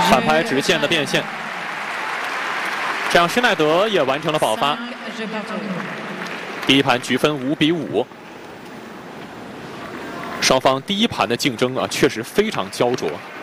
反拍直线的变现，这样施耐德也完成了保发。第一盘局分5比5，双方第一盘的竞争啊确实非常焦灼。